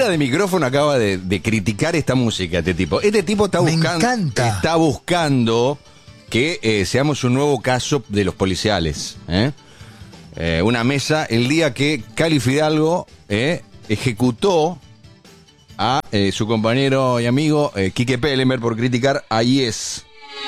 de micrófono acaba de criticar esta música, este tipo. Este tipo está buscando que seamos un nuevo caso de los policiales. Una mesa el día que Cali Fidalgo ejecutó a su compañero y amigo Quique Pellemer por criticar a Yes.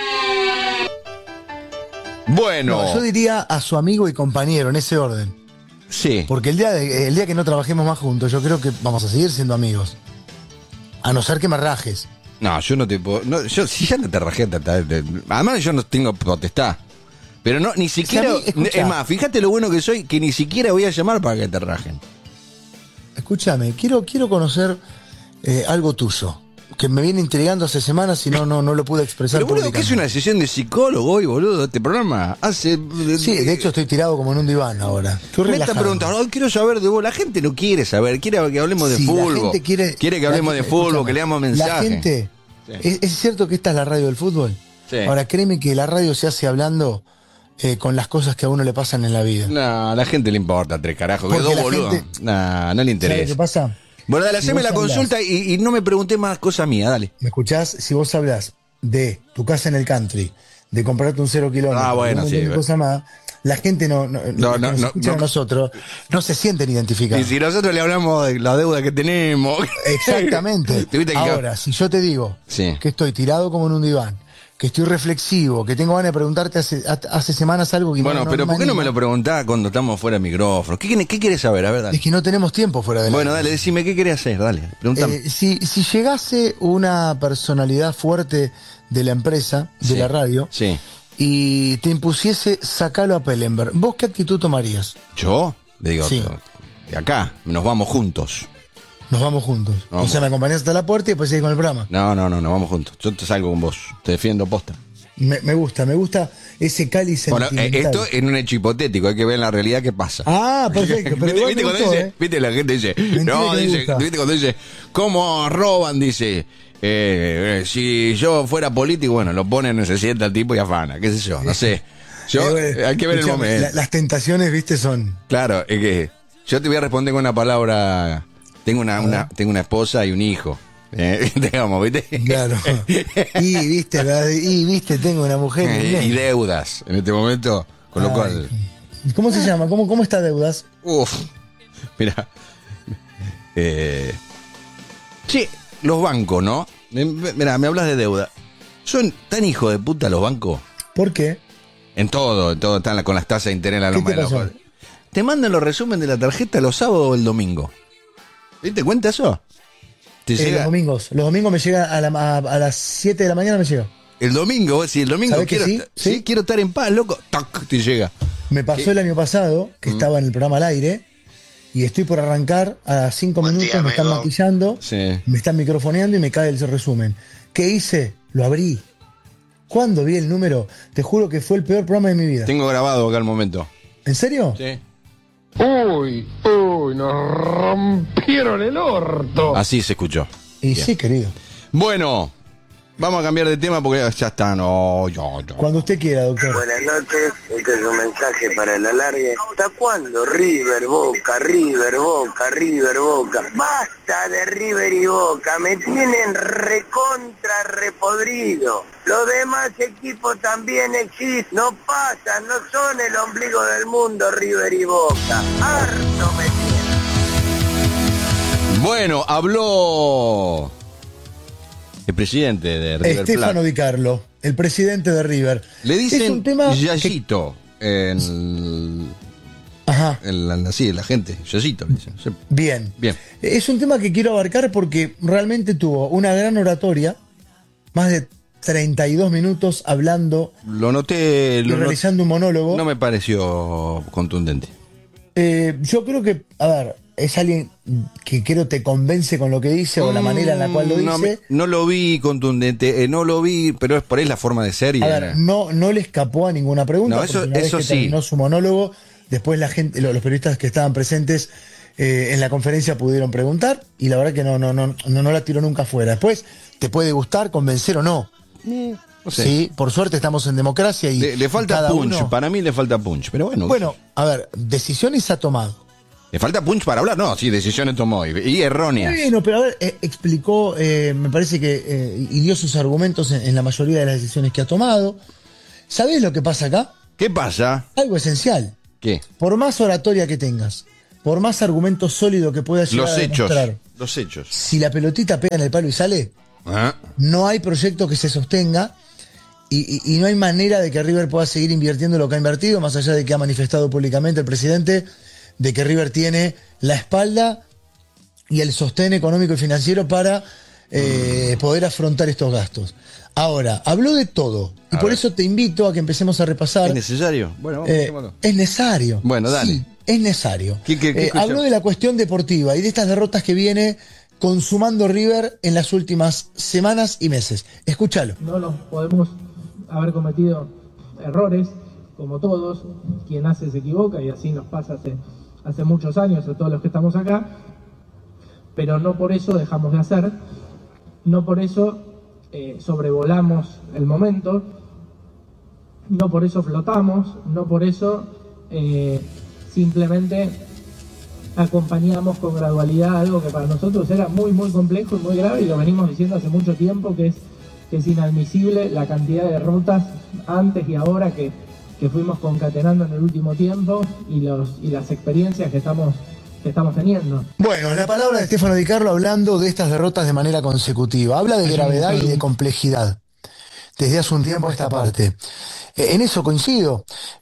Bueno. No, yo diría a su amigo y compañero, en ese orden. Sí. Porque el día que no trabajemos más juntos, yo creo que vamos a seguir siendo amigos. A no ser que me rajes. No, yo no te puedo. No, yo si ya no te rajé. Además, yo no tengo potestad. Pero no, ni siquiera. Es más, fíjate lo bueno que soy, que ni siquiera voy a llamar para que te rajen. Escúchame, quiero conocer algo tuyo. Que me viene intrigando hace semanas y no lo pude expresar. Pero boludo, que es una sesión de psicólogo hoy, boludo, este programa. Sí, de hecho estoy tirado como en un diván ahora. Me está preguntando, quiero saber de vos. La gente no quiere saber, quiere que hablemos de fútbol. La gente quiere que hablemos de fútbol, que leamos mensajes. La gente, ¿es cierto que esta es la radio del fútbol? Sí. Ahora, créeme que la radio se hace hablando con las cosas que a uno le pasan en la vida. No, a la gente le importa tres carajos, que dos boludos. No le interesa. ¿Sabes qué pasa? Bueno, dale, haceme la consulta y no me pregunté más cosas mías, dale. ¿Me escuchás? Si vos hablas de tu casa en el country, de comprarte un 0 kilómetro, bueno, sí. Cosa más, la gente no escucha a nosotros, no se sienten identificados. Y si nosotros le hablamos de la deuda que tenemos. Exactamente. Ahora, si yo te digo que estoy tirado como en un diván, que estoy reflexivo, que tengo ganas de preguntarte hace semanas algo que bueno, pero ¿por qué no me lo preguntás cuando estamos fuera de micrófono? ¿Qué querés saber? A ver, dale. Es que no tenemos tiempo fuera de Bueno, dale, decime, ¿qué querés hacer? Dale, preguntame. Si llegase una personalidad fuerte de la empresa, de la radio, y te impusiese sacarlo a Pellemer, ¿vos qué actitud tomarías? ¿Yo? Le digo, de acá, nos vamos juntos. Nos vamos juntos. Vamos. O sea, me acompañás hasta la puerta y después seguís con el programa. No, vamos juntos. Yo te salgo con vos. Te defiendo posta. Me gusta ese cáliz sentimental. Bueno, esto en un hecho hipotético. Hay que ver en la realidad qué pasa. Ah, perfecto. Pero ¿Viste cuando dice? ¿Viste la gente dice? ¿Viste cuando dice? ¿Cómo roban? Dice. Si yo fuera político, bueno, lo ponen, se sienta el tipo y afana. ¿Qué sé yo? No sé. Hay que ver el momento. Las tentaciones, viste, son. Claro, es que yo te voy a responder con una palabra. Tengo una esposa y un hijo. Digamos, ¿viste? Claro. viste, tengo una mujer. Y deudas en este momento. Con lo cual. ¿Cómo se llama? ¿Cómo está deudas? Mira. Che, los bancos, ¿no? Mira, me hablas de deuda. ¿Son tan hijos de puta los bancos? ¿Por qué? En todo están con las tasas de interés en la loma de los ojos. Te mandan los resúmenes de la tarjeta los sábados o el domingo. ¿Te cuenta eso? Los domingos me llega a las 7 de la mañana me llega. El domingo, si el domingo quiero, quiero estar en paz, loco, ¡tac! Te llega. Me pasó el año pasado, que estaba en el programa al aire, y estoy por arrancar, a 5 minutos me están maquillando, me están microfoneando y me cae el resumen. ¿Qué hice? Lo abrí. Cuando vi el número, te juro que fue el peor programa de mi vida. Tengo grabado acá el momento. ¿En serio? Sí. Uy, nos rompieron el orto. Así se escuchó. Y bien. Sí, querido. Bueno, vamos a cambiar de tema porque ya está, Cuando usted quiera, doctor. Buenas noches, este es un mensaje para el alargue. ¿Hasta cuándo River, Boca, River, Boca, River, Boca? Basta de River y Boca, me tienen recontra repodrido. Los demás equipos también existen, no pasan, no son el ombligo del mundo River y Boca. Harto me tienen. Bueno, habló el presidente de River Plate. Stefano Di Carlo, el presidente de River. Le dicen es un tema Yayito la gente, Yayito le dicen. Bien. Es un tema que quiero abarcar porque realmente tuvo una gran oratoria, más de 32 minutos hablando. Lo noté. Realizando un monólogo. No me pareció contundente. Yo creo que, a ver, es alguien que creo te convence con lo que dice o la manera en la cual lo dice. No lo vi contundente, no lo vi, pero es por ahí la forma de ser. A ver, no le escapó a ninguna pregunta. No, eso sí. Terminó su monólogo, después la gente, los periodistas que estaban presentes en la conferencia pudieron preguntar y la verdad que no la tiró nunca afuera. Después te puede gustar, convencer o no. No sé. Sí, por suerte estamos en democracia y le falta punch, para mí le falta punch, pero bueno. Bueno, a ver, decisiones ha tomado. Le falta punch para hablar. No, sí, decisiones tomó y erróneas. Bueno, pero a ver, explicó, me parece que y dio sus argumentos en la mayoría de las decisiones que ha tomado. ¿Sabés lo que pasa acá? ¿Qué pasa? Algo esencial. ¿Qué? Por más oratoria que tengas, por más argumento sólido que puedas llegar a demostrar, los hechos. Si la pelotita pega en el palo y sale, no hay proyecto que se sostenga y no hay manera de que River pueda seguir invirtiendo lo que ha invertido, más allá de que ha manifestado públicamente el presidente de que River tiene la espalda y el sostén económico y financiero para poder afrontar estos gastos. Ahora, habló de todo y por eso te invito a que empecemos a repasar. ¿Es necesario? Bueno, vamos es necesario. Bueno, dale. Sí, es necesario. ¿Qué habló de la cuestión deportiva y de estas derrotas que viene consumando River en las últimas semanas y meses. Escúchalo. No nos podemos haber cometido errores, como todos. Quien hace se equivoca y así nos pasa hace muchos años a todos los que estamos acá. Pero no por eso dejamos de hacer, no por eso sobrevolamos el momento, no por eso flotamos, no por eso simplemente acompañamos con gradualidad algo que para nosotros era muy muy complejo y muy grave, y lo venimos diciendo hace mucho tiempo, que es inadmisible la cantidad de derrotas antes y ahora que fuimos concatenando en el último tiempo y las experiencias que estamos teniendo. Bueno, la palabra de Stefano Di Carlo hablando de estas derrotas de manera consecutiva. Habla de gravedad y de complejidad desde hace un tiempo a esta parte. En eso coincido.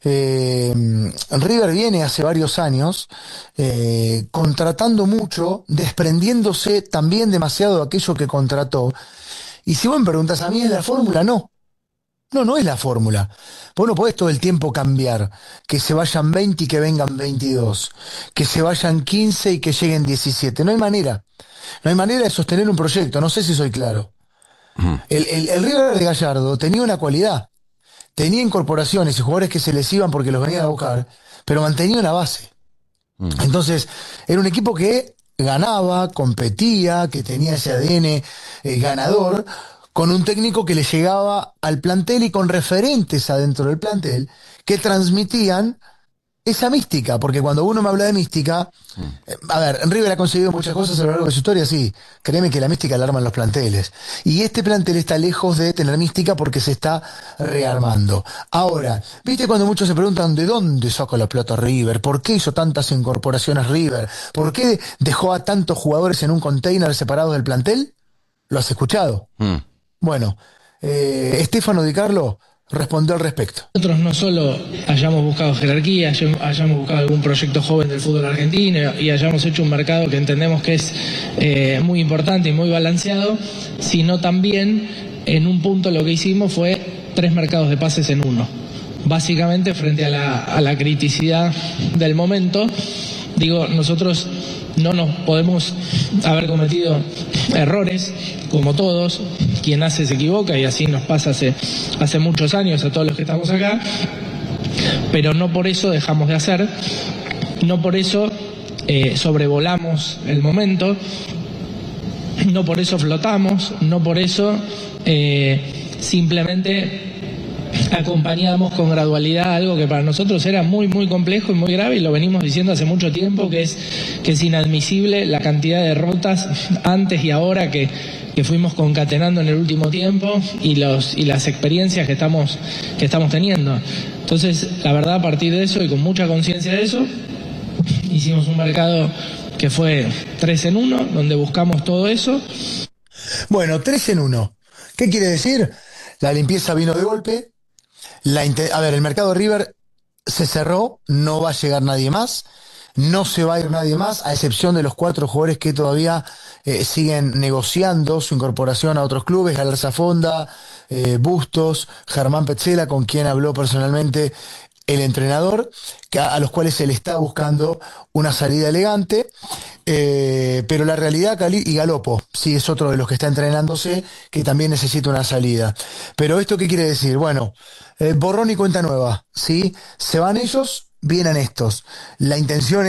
River viene hace varios años contratando mucho, desprendiéndose también demasiado de aquello que contrató. Y si vos me preguntas a mí, ¿es la fórmula? No. No es la fórmula. Vos no podés todo el tiempo cambiar. Que se vayan 20 y que vengan 22. Que se vayan 15 y que lleguen 17. No hay manera. No hay manera de sostener un proyecto. No sé si soy claro. El River de Gallardo tenía una cualidad. Tenía incorporaciones y jugadores que se les iban porque los venían a buscar, pero mantenía una base. Entonces, era un equipo que ganaba, competía, que tenía ese ADN ganador, con un técnico que le llegaba al plantel y con referentes adentro del plantel que transmitían esa mística, porque cuando uno me habla de mística, a ver, River ha conseguido muchas cosas a lo largo de su historia, sí, créeme que la mística la arman los planteles, y este plantel está lejos de tener mística porque se está rearmando. Ahora, ¿viste cuando muchos se preguntan de dónde saca la plata River? ¿Por qué hizo tantas incorporaciones River? ¿Por qué dejó a tantos jugadores en un container separados del plantel? ¿Lo has escuchado? Bueno, Stefano Di Carlo respondió al respecto. Nosotros no solo hayamos buscado jerarquía, hayamos buscado algún proyecto joven del fútbol argentino y hayamos hecho un mercado que entendemos que es muy importante y muy balanceado, sino también en un punto lo que hicimos fue 3 mercados de pases en uno. Básicamente frente a la criticidad del momento, digo, nosotros no nos podemos haber cometido errores, como todos. Quien hace se equivoca y así nos pasa hace muchos años a todos los que estamos acá, pero no por eso dejamos de hacer, no por eso sobrevolamos el momento, no por eso flotamos, no por eso simplemente acompañamos con gradualidad algo que para nosotros era muy muy complejo y muy grave, y lo venimos diciendo hace mucho tiempo, que es inadmisible la cantidad de derrotas antes y ahora que fuimos concatenando en el último tiempo y las experiencias que estamos teniendo. Entonces, la verdad, a partir de eso y con mucha conciencia de eso, hicimos un mercado que fue 3 en 1, donde buscamos todo eso. Bueno, 3 en 1. ¿Qué quiere decir? La limpieza vino de golpe. A ver, el mercado de River se cerró, no va a llegar nadie más, no se va a ir nadie más, a excepción de los 4 jugadores que todavía siguen negociando su incorporación a otros clubes: Galarza Fonda, Bustos, Germán Petzela, con quien habló personalmente el entrenador, a los cuales se le está buscando una salida elegante, pero la realidad, Cali y Galopo, sí, es otro de los que está entrenándose, que también necesita una salida. Pero ¿esto qué quiere decir? Bueno, borrón y cuenta nueva, ¿sí? Se van ellos, vienen estos. La intención es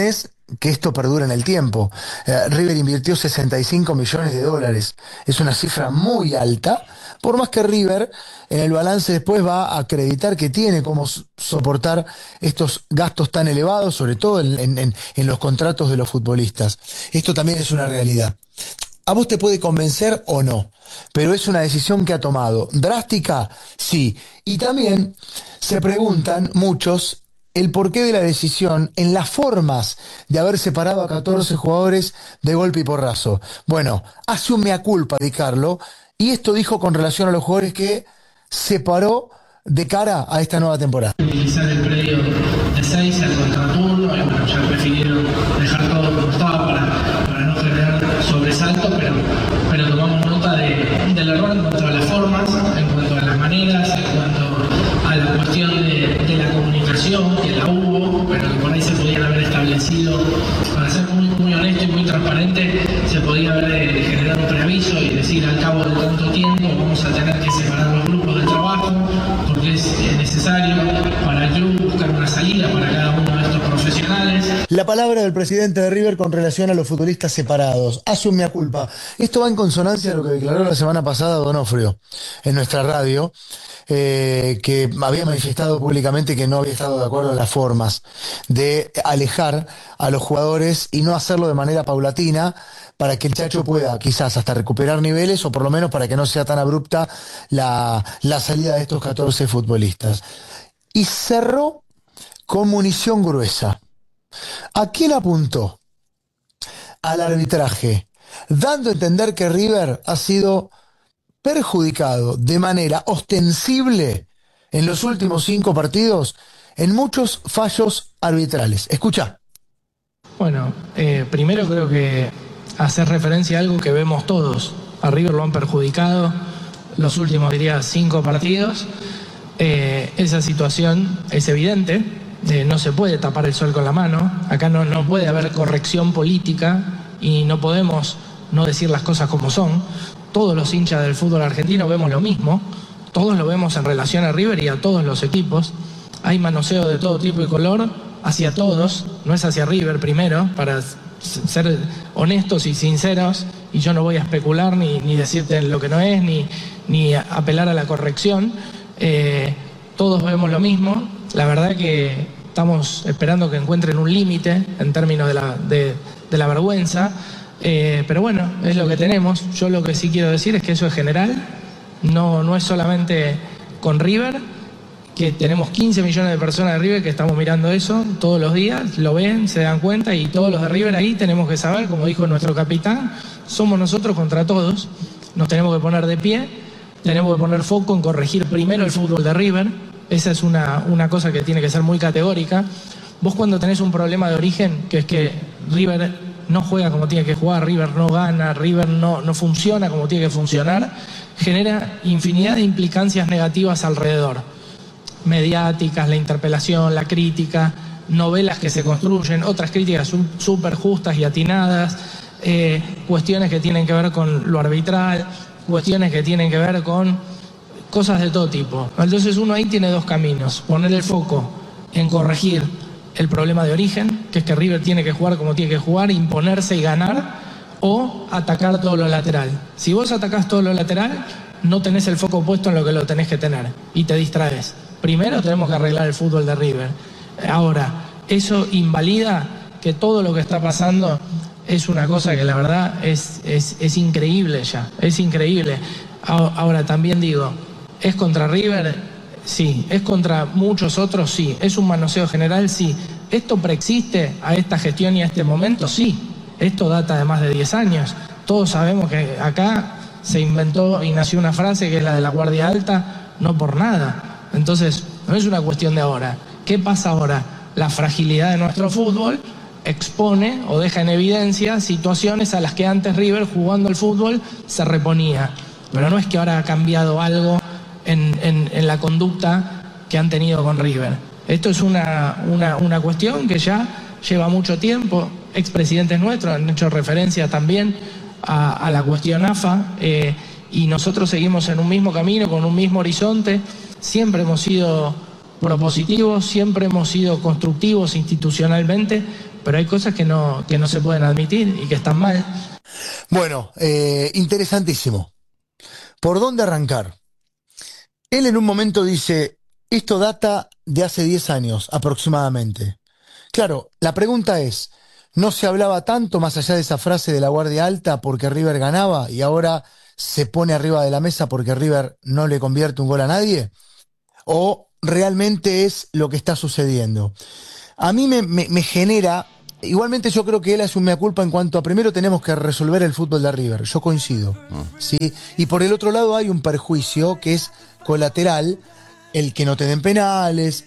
que esto perdure en el tiempo. River invirtió $65 millones. Es una cifra muy alta, por más que River en el balance después va a acreditar que tiene cómo soportar estos gastos tan elevados, sobre todo en los contratos de los futbolistas. Esto también es una realidad. A vos te puede convencer o no, pero es una decisión que ha tomado. ¿Drástica? Sí. Y también se preguntan muchos el porqué de la decisión en las formas de haber separado a 14 jugadores de golpe y porrazo. Bueno, hace un mea culpa Di Carlo, y esto dijo con relación a los jugadores que separó de cara a esta nueva temporada. Utilizar el predio de 6 al contraturno, y bueno, ya prefirieron dejar todo como estaba para no generar sobresalto, pero tomamos nota del error en cuanto a las formas, en cuanto a las maneras, en cuanto a la cuestión de la comunicación, que la hubo, pero que por ahí se podían haber establecido, para ser muy honesto y muy transparente, se podía haber generado un preaviso y decir al cabo de tanto tiempo vamos a tener que separar los grupos de trabajo, porque es necesario para el club buscar una salida para cada uno de estos profesionales. La palabra del presidente de River con relación a los futbolistas separados. Hace un mea culpa. Esto va en consonancia a lo que declaró la semana pasada Donofrio en nuestra radio, que había manifestado públicamente que no había estado de acuerdo en las formas de alejar a los jugadores y no hacerlo de manera paulatina, para que el Chacho pueda quizás hasta recuperar niveles, o por lo menos para que no sea tan abrupta la salida de estos 14 futbolistas. Y cerró con munición gruesa. ¿A quién apuntó? Al arbitraje, dando a entender que River ha sido perjudicado de manera ostensible en los últimos 5 partidos en muchos fallos arbitrales. Escucha. Bueno, primero creo que hacer referencia a algo que vemos todos. A River lo han perjudicado los últimos, diría, 5 partidos. Esa situación es evidente. No se puede tapar el sol con la mano. Acá no puede haber corrección política y no podemos no decir las cosas como son. Todos los hinchas del fútbol argentino vemos lo mismo. Todos lo vemos en relación a River y a todos los equipos. Hay manoseo de todo tipo y color hacia todos, no es hacia River primero, para ser honestos y sinceros, y yo no voy a especular ni decirte lo que no es, ni apelar a la corrección. Todos vemos lo mismo. La verdad que estamos esperando que encuentren un límite en términos de la vergüenza, pero bueno, es lo que tenemos. Yo lo que sí quiero decir es que eso es general, no es solamente con River, que tenemos 15 millones de personas de River que estamos mirando eso todos los días, lo ven, se dan cuenta, y todos los de River ahí tenemos que saber, como dijo nuestro capitán, somos nosotros contra todos, nos tenemos que poner de pie, tenemos que poner foco en corregir primero el fútbol de River. Esa es una cosa que tiene que ser muy categórica. Vos cuando tenés un problema de origen, que es que River no juega como tiene que jugar, River no gana, River no funciona como tiene que funcionar, genera infinidad de implicancias negativas alrededor. Mediáticas, la interpelación, la crítica, novelas que se construyen, otras críticas súper justas y atinadas, cuestiones que tienen que ver con lo arbitral, cuestiones que tienen que ver con cosas de todo tipo. Entonces uno ahí tiene 2 caminos: poner el foco en corregir el problema de origen, que es que River tiene que jugar como tiene que jugar, imponerse y ganar, o atacar todo lo lateral. Si vos atacás todo lo lateral, no tenés el foco puesto en lo que lo tenés que tener y te distraes. Primero tenemos que arreglar el fútbol de River. Ahora, eso invalida que todo lo que está pasando es una cosa que la verdad es increíble ya, es increíble. Ahora también digo, ¿es contra River? Sí. ¿Es contra muchos otros? Sí. ¿Es un manoseo general? Sí. ¿Esto preexiste a esta gestión y a este momento? Sí. Esto data de más de 10 años. Todos sabemos que acá se inventó y nació una frase que es la de la guardia alta, no por nada. Entonces, no es una cuestión de ahora. ¿Qué pasa ahora? La fragilidad de nuestro fútbol expone o deja en evidencia situaciones a las que antes River, jugando al fútbol, se reponía. Pero no es que ahora ha cambiado algo en la conducta que han tenido con River. Esto es una cuestión que ya lleva mucho tiempo. Expresidentes nuestros han hecho referencia también a la cuestión AFA, y nosotros seguimos en un mismo camino, con un mismo horizonte. Siempre hemos sido propositivos, siempre hemos sido constructivos institucionalmente, hay cosas que no se pueden admitir y que están mal. Bueno, interesantísimo. ¿Por dónde arrancar? Él en un momento dice, esto data de hace 10 años aproximadamente. Claro, la pregunta es, ¿no se hablaba tanto más allá de esa frase de la guardia alta porque River ganaba y ahora se pone arriba de la mesa porque River no le convierte un gol a nadie? ¿O realmente es lo que está sucediendo? A mí me genera... Igualmente yo creo que él hace un mea culpa en cuanto a primero tenemos que resolver el fútbol de River, yo coincido, ¿sí? Y por el otro lado hay un perjuicio que es colateral, el que no te den penales,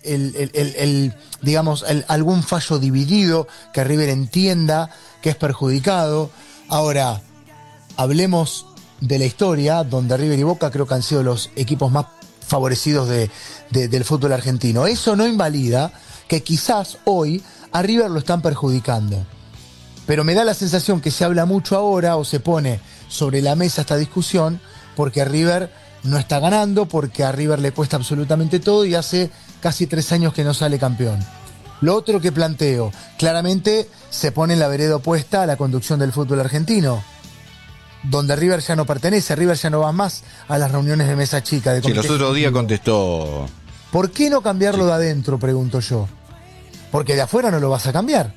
digamos, algún fallo dividido, que River entienda que es perjudicado. Ahora, hablemos de la historia, donde River y Boca creo que han sido los equipos más favorecidos del fútbol argentino. Eso no invalida que quizás hoy a River lo están perjudicando. Pero me da la sensación que se habla mucho ahora o se pone sobre la mesa esta discusión porque River no está ganando, porque a River le cuesta absolutamente todo y hace casi 3 años que no sale campeón. Lo otro que planteo, claramente se pone en la vereda opuesta a la conducción del fútbol argentino, donde River ya no pertenece, River ya no va más a las reuniones de mesa chica. De sí, los otros días contestó... ¿Por qué no cambiarlo de adentro, pregunto yo? Porque de afuera no lo vas a cambiar.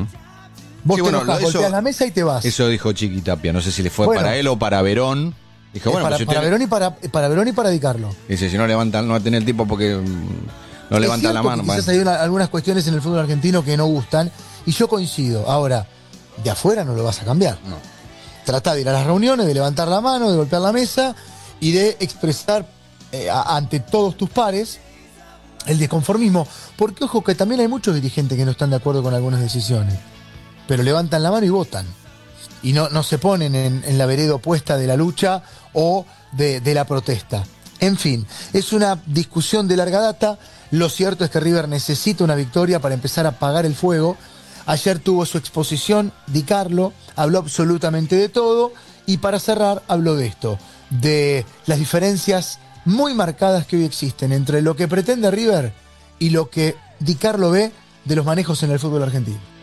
Vos te enojas, golpeas la mesa y te vas. Eso dijo Chiqui Tapia, no sé si le fue para él o para Verón. Dijo, bueno, para Verón y para Di Carlo. Dice, si no levantan, no va a tener tiempo porque no levantan la mano. Quizás hay algunas cuestiones en el fútbol argentino que no gustan, y yo coincido. Ahora, de afuera no lo vas a cambiar. No. Trata de ir a las reuniones, de levantar la mano, de golpear la mesa y de expresar ante todos tus pares el desconformismo, porque ojo que también hay muchos dirigentes que no están de acuerdo con algunas decisiones, pero levantan la mano y votan, y no se ponen en la vereda opuesta de la lucha o de la protesta. En fin, es una discusión de larga data. Lo cierto es que River necesita una victoria para empezar a apagar el fuego. Ayer tuvo su exposición Di Carlo, habló absolutamente de todo, y para cerrar habló de esto, de las diferencias muy marcadas que hoy existen entre lo que pretende River y lo que Di Carlo ve de los manejos en el fútbol argentino.